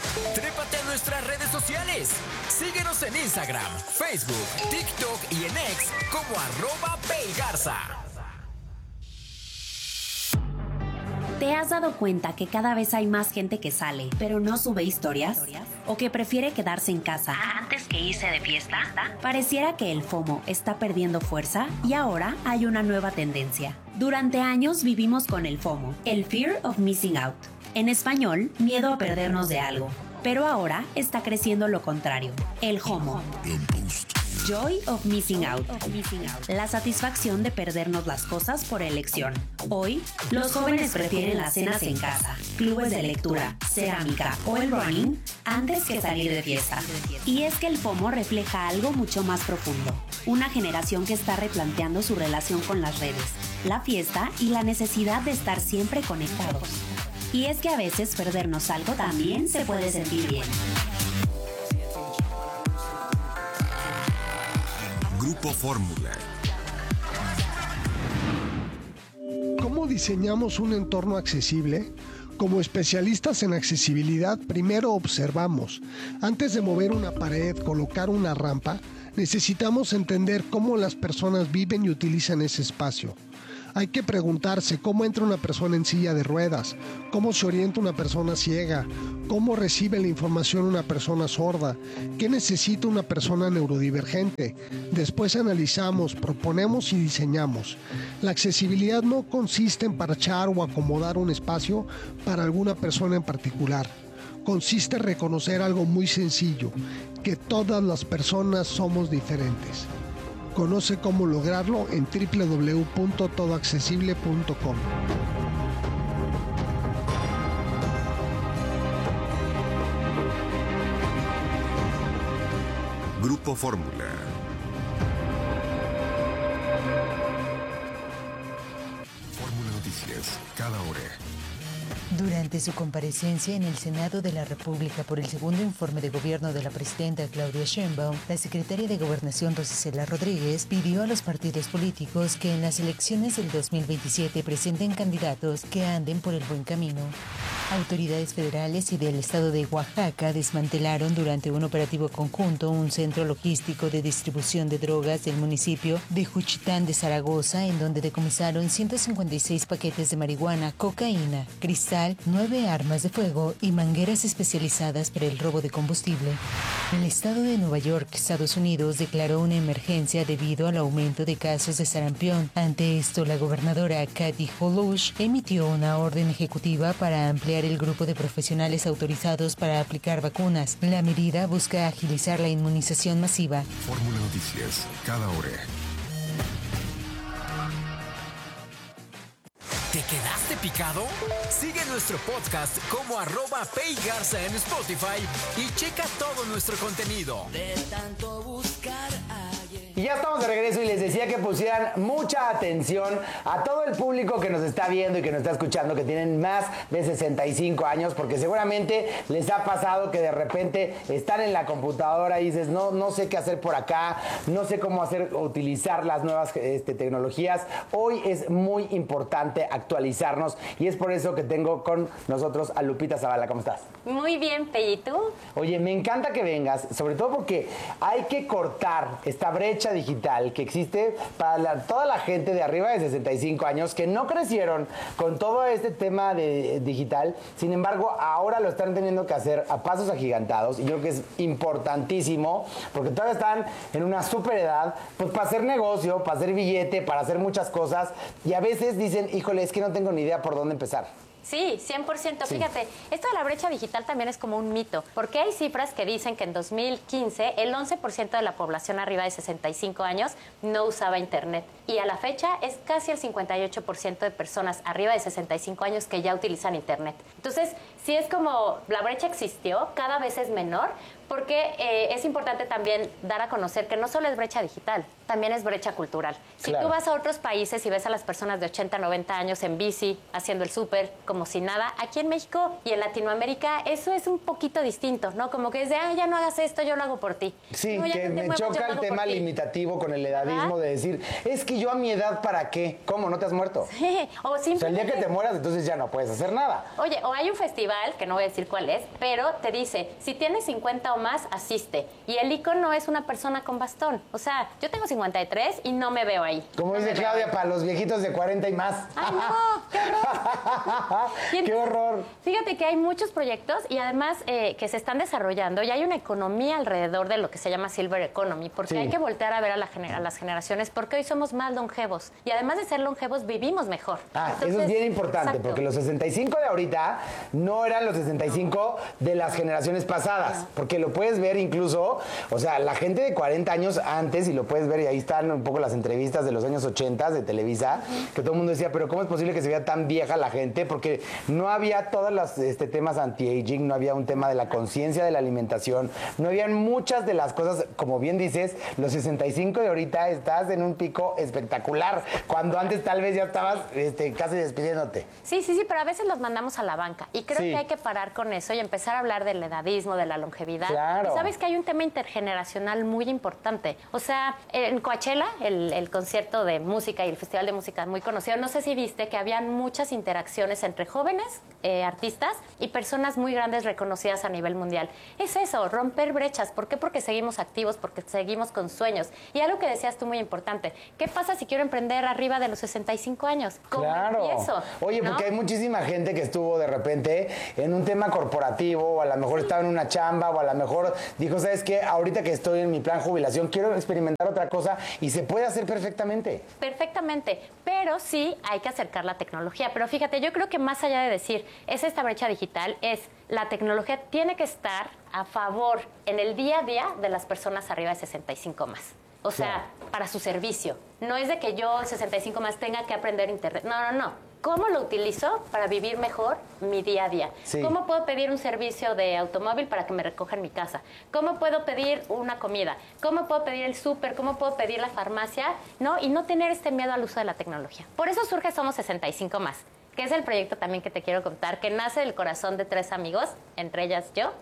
Trépate a nuestras redes sociales. Síguenos en Instagram, Facebook, TikTok y en X como @PayGarza. ¿Te has dado cuenta que cada vez hay más gente que sale, pero no sube historias? ¿O que prefiere quedarse en casa antes que irse de fiesta? Pareciera que el FOMO está perdiendo fuerza y ahora hay una nueva tendencia. Durante años vivimos con el FOMO, el Fear of Missing Out. En español, miedo a perdernos de algo. Pero ahora está creciendo lo contrario, el JOMO. Joy of Missing Out. La satisfacción de perdernos las cosas por elección. Hoy, los jóvenes prefieren las cenas en casa, clubes de lectura, cerámica o el running antes que salir de fiesta. Y es que el FOMO refleja algo mucho más profundo. Una generación que está replanteando su relación con las redes, la fiesta y la necesidad de estar siempre conectados. Y es que a veces perdernos algo también se puede sentir bien. Grupo Fórmula. ¿Cómo diseñamos un entorno accesible? Como especialistas en accesibilidad, primero observamos. Antes de mover una pared, colocar una rampa, necesitamos entender cómo las personas viven y utilizan ese espacio. Hay que preguntarse cómo entra una persona en silla de ruedas, cómo se orienta una persona ciega, cómo recibe la información una persona sorda, qué necesita una persona neurodivergente. Después analizamos, proponemos y diseñamos. La accesibilidad no consiste en parchar o acomodar un espacio para alguna persona en particular. Consiste en reconocer algo muy sencillo, que todas las personas somos diferentes. Conoce cómo lograrlo en www.todoaccesible.com. Grupo Fórmula. Fórmula Noticias, cada hora. Durante su comparecencia en el Senado de la República por el segundo informe de gobierno de la presidenta Claudia Sheinbaum, la secretaria de Gobernación Rosicela Rodríguez pidió a los partidos políticos que en las elecciones del 2027 presenten candidatos que anden por el buen camino. Autoridades federales y del estado de Oaxaca desmantelaron durante un operativo conjunto un centro logístico de distribución de drogas del municipio de Juchitán de Zaragoza, en donde decomisaron 156 paquetes de marihuana, cocaína, cristal, 9 armas de fuego y mangueras especializadas para el robo de combustible. El estado de Nueva York, Estados Unidos, declaró una emergencia debido al aumento de casos de sarampión. Ante esto, la gobernadora Kathy Hochul emitió una orden ejecutiva para ampliar el grupo de profesionales autorizados para aplicar vacunas. La medida busca agilizar la inmunización masiva. Fórmula Noticias, cada hora. ¿Te quedaste picado? Sigue nuestro podcast como @PayGarza en Spotify y checa todo nuestro contenido. De tanto buscar ayer. Y ya estamos de regreso y les decía que pusieran mucha atención a todo el público que nos está viendo y que nos está escuchando, que tienen más de 65 años, porque seguramente les ha pasado que de repente están en la computadora y dices, no sé qué hacer por acá, no sé cómo utilizar las nuevas tecnologías. Hoy es muy importante actualizarnos y es por eso que tengo con nosotros a Lupita Zavala. ¿Cómo estás? Muy bien, Pei, ¿y tú? Oye, me encanta que vengas, sobre todo porque hay que cortar esta brecha digital que existe para toda la gente de arriba de 65 años que no crecieron con todo este tema de digital. Sin embargo, ahora lo están teniendo que hacer a pasos agigantados y yo creo que es importantísimo porque todavía están en una super edad pues para hacer negocio, para hacer billete, para hacer muchas cosas y a veces dicen, híjole, es que no tengo ni idea por dónde empezar. Sí, 100%. Sí. Fíjate, esto de la brecha digital también es como un mito, porque hay cifras que dicen que en 2015 el 11% de la población arriba de 65 años no usaba Internet. Y a la fecha es casi el 58% de personas arriba de 65 años que ya utilizan Internet. Entonces, sí es como la brecha existió, cada vez es menor, porque es importante también dar a conocer que no solo es brecha digital, también es brecha cultural. Si tú vas a otros países y ves a las personas de 80, 90 años en bici, haciendo el súper, como si nada, aquí en México y en Latinoamérica eso es un poquito distinto, ¿no? Como que es de, ya no hagas esto, yo lo hago por ti. Sí, no, que me choca el tema limitativo con el edadismo de decir, es que yo a mi edad para qué? ¿Cómo? ¿No te has muerto? Sí, o O sea, el simplemente... día que te mueras, entonces ya no puedes hacer nada. Oye, o hay un festival, que no voy a decir cuál es, pero te dice, si tienes 50 o más, asiste. Y el icono es una persona con bastón. O sea, yo tengo 53 y no me veo ahí. Como No dice me veo Claudia, ahí. para los viejitos de 40 y más. ¡Ay, no! ¡Qué horror! Y ¡Qué entonces, horror! Fíjate que hay muchos proyectos y además que se están desarrollando y hay una economía alrededor de lo que se llama Silver Economy, porque Sí. hay que voltear a ver a las generaciones, porque hoy somos más longevos y además de ser longevos vivimos mejor. Ah, eso Entonces, es bien importante, exacto. porque los 65 de ahorita no eran los 65 de las generaciones pasadas, porque lo puedes ver incluso, o sea, la gente de 40 años antes, y lo puedes ver, y ahí están un poco las entrevistas de los años 80 de Televisa, que todo el mundo decía, pero ¿cómo es posible que se vea tan vieja la gente? Porque no había todos los temas anti-aging, no había un tema de la conciencia de la alimentación, no habían muchas de las cosas, como bien dices, los 65 de ahorita estás en un pico espectacular, cuando antes tal vez ya estabas casi despidiéndote. Sí, pero a veces los mandamos a la banca y creo Sí. que hay que parar con eso y empezar a hablar del edadismo, de la longevidad. Claro. Y sabes que hay un tema intergeneracional muy importante. O sea, en Coachella, el concierto de música y el festival de música muy conocido, no sé si viste que habían muchas interacciones entre jóvenes artistas y personas muy grandes reconocidas a nivel mundial. Es eso, romper brechas. ¿Por qué? Porque seguimos activos, porque seguimos con sueños. Y algo que decías tú muy importante, ¿qué pasa si quiero emprender arriba de los 65 años? ¿Cómo empiezo? Oye, ¿no? porque hay muchísima gente que estuvo de repente en un tema corporativo, o a lo mejor estaba en una chamba, o a lo mejor dijo, ¿sabes qué? Ahorita que estoy en mi plan jubilación, quiero experimentar otra cosa y se puede hacer perfectamente. Perfectamente, pero sí hay que acercar la tecnología. Pero fíjate, yo creo que más allá de decir, es esta brecha digital, es la tecnología tiene que estar a favor en el día a día de las personas arriba de 65 más. O sea, para su servicio. No es de que yo, 65 más, tenga que aprender internet. No. ¿Cómo lo utilizo para vivir mejor mi día a día? Sí. ¿Cómo puedo pedir un servicio de automóvil para que me recoja en mi casa? ¿Cómo puedo pedir una comida? ¿Cómo puedo pedir el súper? ¿Cómo puedo pedir la farmacia? ¿No? Y no tener este miedo al uso de la tecnología. Por eso surge Somos 65 más, que es el proyecto también que te quiero contar, que nace del corazón de 3 amigos, entre ellas yo,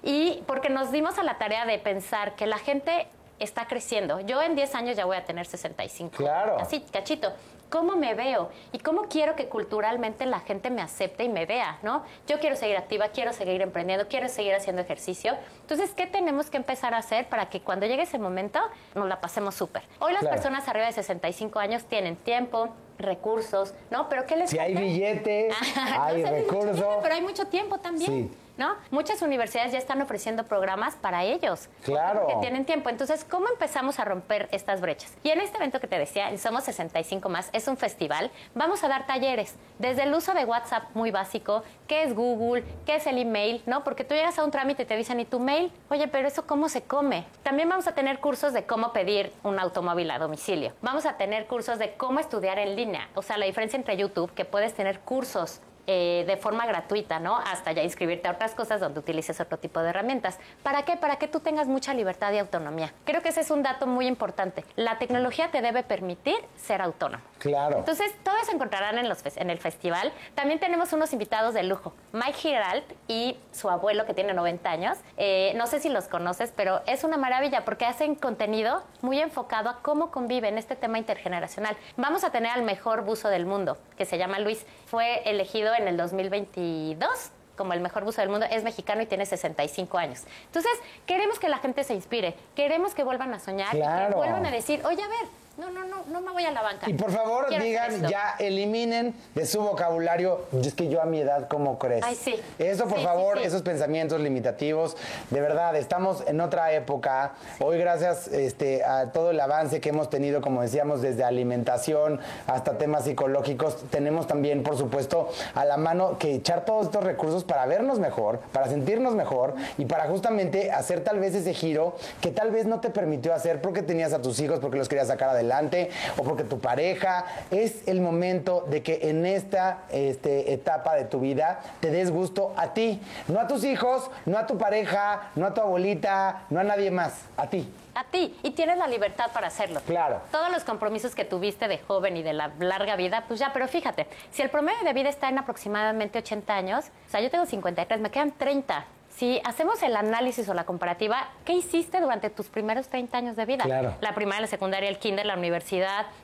y porque nos dimos a la tarea de pensar que la gente está creciendo. Yo en 10 años ya voy a tener 65. Claro. Así, cachito. ¿Cómo me veo? ¿Y cómo quiero que culturalmente la gente me acepte y me vea, ¿no? Yo quiero seguir activa, quiero seguir emprendiendo, quiero seguir haciendo ejercicio. Entonces, ¿qué tenemos que empezar a hacer para que cuando llegue ese momento nos la pasemos súper? Hoy las personas arriba de 65 años tienen tiempo, recursos, ¿no? Pero ¿qué les Si hay falta? billetes, hay No sé, mucho recursos. tiempo, pero hay mucho tiempo también. Sí. ¿No? Muchas universidades ya están ofreciendo programas para ellos. Claro. Porque tienen tiempo. Entonces, ¿cómo empezamos a romper estas brechas? Y en este evento que te decía, en Somos 65 más, es un festival, vamos a dar talleres. Desde el uso de WhatsApp muy básico, qué es Google, qué es el email, ¿no? Porque tú llegas a un trámite y te dicen, ¿y tu mail? Oye, pero ¿eso cómo se come? También vamos a tener cursos de cómo pedir un automóvil a domicilio. Vamos a tener cursos de cómo estudiar en línea. O sea, la diferencia entre YouTube, que puedes tener cursos de forma gratuita, ¿no? Hasta ya inscribirte a otras cosas donde utilices otro tipo de herramientas. ¿Para qué? Para que tú tengas mucha libertad y autonomía. Creo que ese es un dato muy importante. La tecnología te debe permitir ser autónomo. Claro. Entonces, todo eso encontrarán en el festival. También tenemos unos invitados de lujo. Mike Giralt y su abuelo, que tiene 90 años. No sé si los conoces, pero es una maravilla porque hacen contenido muy enfocado a cómo conviven este tema intergeneracional. Vamos a tener al mejor buzo del mundo, que se llama Luis. Fue elegido en el 2022 como el mejor buzo del mundo, es mexicano y tiene 65 años. Entonces, queremos que la gente se inspire, queremos que vuelvan a soñar y Claro. que vuelvan a decir, oye, a ver, no me voy a la banca. Y por favor, Quiero hacer digan, esto. ya eliminen de su vocabulario, es que yo a mi edad, ¿cómo crees? Ay, sí. Eso, por Sí, favor, sí. esos pensamientos limitativos, de verdad, estamos en otra época. Hoy, gracias a todo el avance que hemos tenido, como decíamos, desde alimentación hasta temas psicológicos, tenemos también, por supuesto, a la mano que echar todos estos recursos para vernos mejor, para sentirnos mejor y para justamente hacer tal vez ese giro que tal vez no te permitió hacer porque tenías a tus hijos, porque los querías sacar adelante, o porque tu pareja. Es el momento de que en esta etapa de tu vida te des gusto a ti, no a tus hijos, no a tu pareja, no a tu abuelita, no a nadie más, a ti. A ti, y tienes la libertad para hacerlo. Claro. Todos los compromisos que tuviste de joven y de la larga vida, pues ya, pero fíjate, si el promedio de vida está en aproximadamente 80 años, o sea, yo tengo 53, me quedan 30. Si hacemos el análisis o la comparativa, ¿qué hiciste durante tus primeros 30 años de vida? Claro. La primaria, la secundaria, el kinder, la universidad,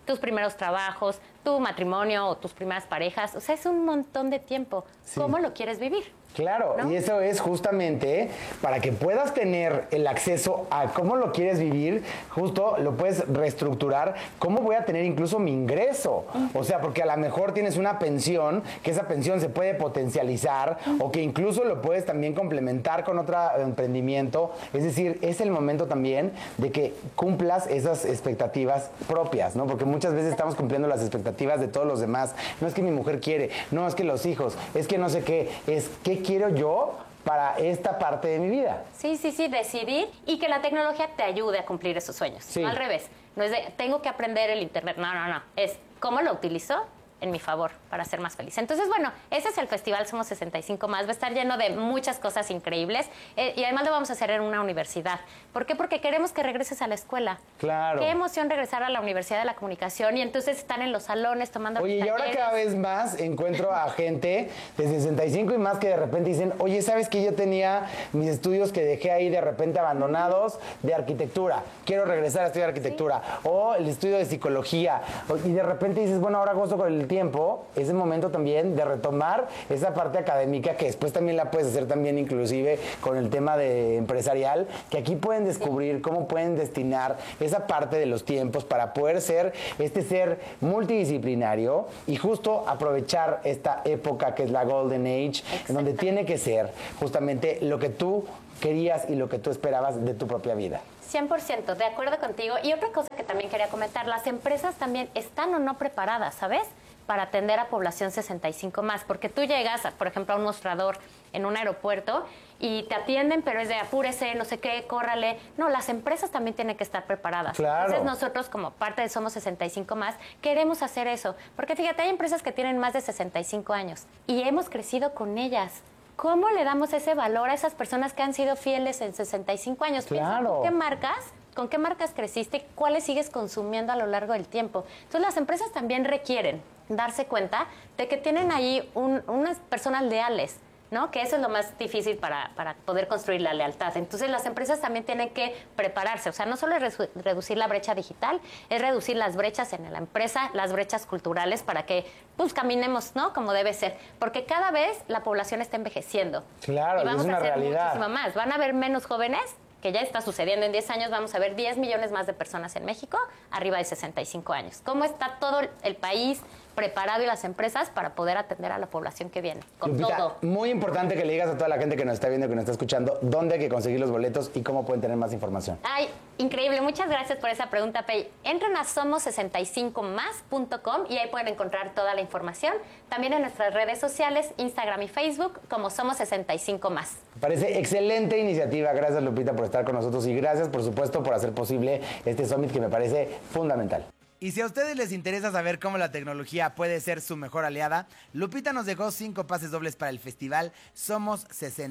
tus primeros trabajos, tu matrimonio o tus primeras parejas. O sea, es un montón de tiempo. Sí. ¿Cómo lo quieres vivir? Claro, ¿no? y eso es justamente para que puedas tener el acceso a cómo lo quieres vivir, justo lo puedes reestructurar, cómo voy a tener incluso mi ingreso. O sea, porque a lo mejor tienes una pensión, que esa pensión se puede potencializar o que incluso lo puedes también complementar con otro emprendimiento. Es decir, es el momento también de que cumplas esas expectativas propias, ¿no? Porque muchas veces estamos cumpliendo las expectativas de todos los demás. No es que mi mujer quiere, no es que los hijos, es que no sé qué, es qué quiero yo para esta parte de mi vida. Sí, decidir y que la tecnología te ayude a cumplir esos sueños. Sí. No al revés. No es de, tengo que aprender el Internet. No. Es, ¿cómo lo utilizo en mi favor para ser más feliz? Entonces, bueno, ese es el festival Somos 65 Más. Va a estar lleno de muchas cosas increíbles y además lo vamos a hacer en una universidad. ¿Por qué? Porque queremos que regreses a la escuela. Claro. Qué emoción regresar a la Universidad de la Comunicación y entonces están en los salones tomando Oye, y ahora talleres. cada vez más encuentro a gente de 65 y más que de repente dicen, oye, ¿sabes que yo tenía mis estudios que dejé ahí de repente abandonados de arquitectura? Quiero regresar a estudiar arquitectura. O el estudio de psicología. Y de repente dices, bueno, ahora gozo con el tiempo. Es el momento también de retomar esa parte académica que después también la puedes hacer también inclusive con el tema de empresarial, que aquí pueden descubrir cómo pueden destinar esa parte de los tiempos para poder ser este ser multidisciplinario y justo aprovechar esta época que es la Golden Age, en donde tiene que ser justamente lo que tú querías y lo que tú esperabas de tu propia vida. 100%, de acuerdo contigo. Y otra cosa que también quería comentar, las empresas también están o no preparadas, ¿sabes?, para atender a población 65 más, porque tú llegas, por ejemplo, a un mostrador en un aeropuerto y te atienden, pero es de apúrese, no sé qué, córrale. No, las empresas también tienen que estar preparadas. Claro. Entonces nosotros, como parte de Somos 65 Más, queremos hacer eso, porque fíjate, hay empresas que tienen más de 65 años y hemos crecido con ellas. ¿Cómo le damos ese valor a esas personas que han sido fieles en 65 años? Claro. Piensa, ¿con qué marcas creciste? ¿Cuáles sigues consumiendo a lo largo del tiempo? Entonces, las empresas también requieren darse cuenta de que tienen ahí unas personas leales, ¿no? Que eso es lo más difícil para poder construir la lealtad. Entonces, las empresas también tienen que prepararse. O sea, no solo es reducir la brecha digital, es reducir las brechas en la empresa, las brechas culturales para que, pues, caminemos, ¿no?, como debe ser. Porque cada vez la población está envejeciendo. Claro, y vamos es una a hacer realidad. muchísimo más. Van a haber menos jóvenes, que ya está sucediendo. En 10 años vamos a ver 10 millones más de personas en México arriba de 65 años. ¿Cómo está todo el país preparado y las empresas para poder atender a la población que viene? Con Lupita, todo. muy importante que le digas a toda la gente que nos está viendo, que nos está escuchando, dónde hay que conseguir los boletos y cómo pueden tener más información. Ay, increíble. Muchas gracias por esa pregunta, Pei. Entren a somos65más.com y ahí pueden encontrar toda la información. También en nuestras redes sociales, Instagram y Facebook, como Somos 65 Más. Me parece excelente iniciativa. Gracias, Lupita, por estar con nosotros y gracias, por supuesto, por hacer posible este summit que me parece fundamental. Y si a ustedes les interesa saber cómo la tecnología puede ser su mejor aliada, Lupita nos dejó 5 pases dobles para el festival Somos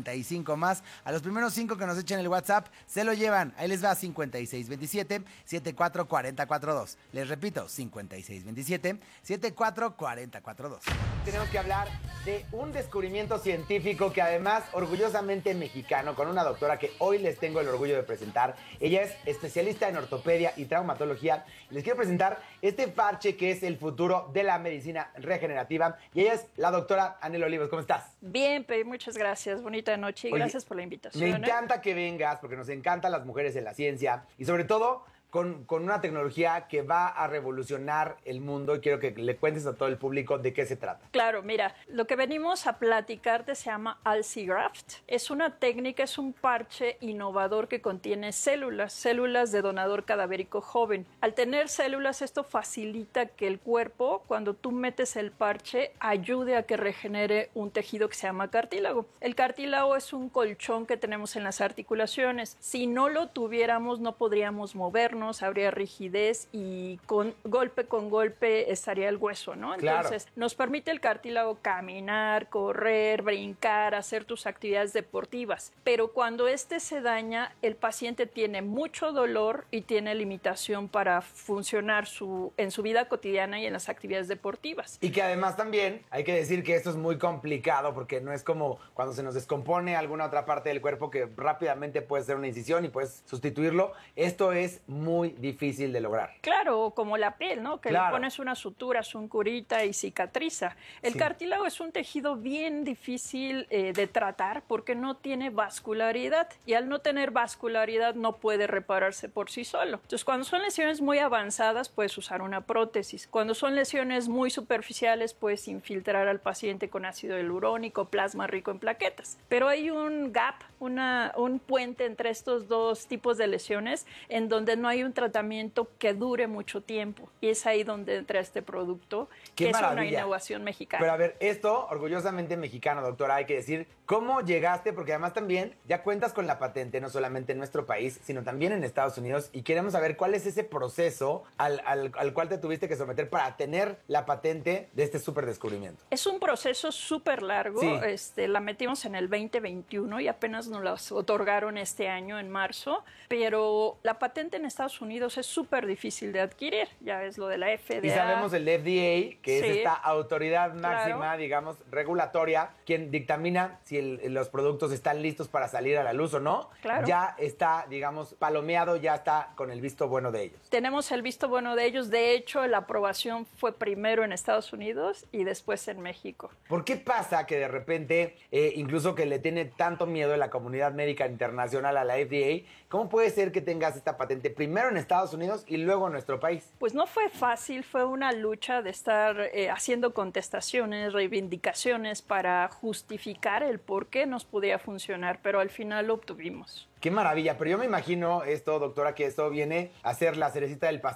65 Más. A los primeros 5 que nos echen el WhatsApp se lo llevan. Ahí les va 5627-744042. Les repito, 5627-744042. Tenemos que hablar de un descubrimiento científico que además orgullosamente mexicano, con una doctora que hoy les tengo el orgullo de presentar. Ella es especialista en ortopedia y traumatología. Les quiero presentar este parche que es el futuro de la medicina regenerativa. Y ella es la doctora Anel Olivos. ¿Cómo estás? Bien, Pei, muchas gracias. Bonita noche y gracias por la invitación. Me encanta que vengas porque nos encantan las mujeres en la ciencia y sobre todo con una tecnología que va a revolucionar el mundo y quiero que le cuentes a todo el público de qué se trata. Claro, mira, lo que venimos a platicarte se llama Alcigraft. Es una técnica, es un parche innovador que contiene células de donador cadavérico joven. Al tener células, esto facilita que el cuerpo, cuando tú metes el parche, ayude a que regenere un tejido que se llama cartílago. El cartílago es un colchón que tenemos en las articulaciones. Si no lo tuviéramos, no podríamos movernos, habría rigidez y con golpe estaría el hueso, ¿no? Entonces, nos permite el cartílago caminar, correr, brincar, hacer tus actividades deportivas. Pero cuando este se daña, el paciente tiene mucho dolor y tiene limitación para funcionar en su vida cotidiana y en las actividades deportivas. Y que además también hay que decir que esto es muy complicado porque no es como cuando se nos descompone alguna otra parte del cuerpo que rápidamente puedes hacer una incisión y puedes sustituirlo. Esto es muy muy difícil de lograr. Claro, como la piel, ¿no? Que Claro. le pones una sutura, un curita y cicatriza. El Sí. cartílago es un tejido bien difícil de tratar porque no tiene vascularidad y al no tener vascularidad no puede repararse por sí solo. Entonces, cuando son lesiones muy avanzadas, puedes usar una prótesis. Cuando son lesiones muy superficiales, puedes infiltrar al paciente con ácido hialurónico, plasma rico en plaquetas. Pero hay un gap, un puente entre estos dos tipos de lesiones en donde no hay un tratamiento que dure mucho tiempo. Y es ahí donde entra este producto, ¡Qué que es una maravilla! innovación mexicana. Pero a ver, esto, orgullosamente mexicano, doctora, hay que decir, ¿cómo llegaste? Porque además también ya cuentas con la patente, no solamente en nuestro país, sino también en Estados Unidos, y queremos saber cuál es ese proceso al cual te tuviste que someter para tener la patente de este súper descubrimiento. Es un proceso súper largo. Sí. La metimos en el 2021 y apenas nos la otorgaron este año, en marzo. Pero la patente en Estados Unidos es súper difícil de adquirir. Ya es lo de la FDA. Y sabemos el FDA, que es Sí. esta autoridad máxima, Claro. digamos, regulatoria, quien dictamina si los productos están listos para salir a la luz o no. Claro. Ya está, digamos, palomeado, ya está con el visto bueno de ellos. Tenemos el visto bueno de ellos. De hecho, la aprobación fue primero en Estados Unidos y después en México. ¿Por qué pasa que de repente, incluso que le tiene tanto miedo la comunidad médica internacional a la FDA, cómo puede ser que tengas esta patente primero en Estados Unidos y luego en nuestro país? Pues no fue fácil, fue una lucha de estar haciendo contestaciones, reivindicaciones para justificar el por qué nos podía funcionar, pero al final lo obtuvimos. Qué maravilla, pero yo me imagino esto, doctora, que esto viene a ser la cerecita del pastel